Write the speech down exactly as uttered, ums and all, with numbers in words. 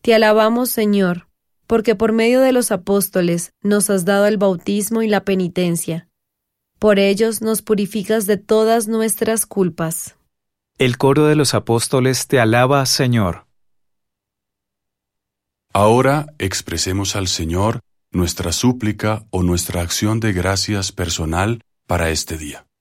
Te alabamos, Señor, porque por medio de los apóstoles nos has dado el bautismo y la penitencia. Por ellos nos purificas de todas nuestras culpas. El coro de los apóstoles te alaba, Señor. Ahora expresemos al Señor nuestra súplica o nuestra acción de gracias personal para este día.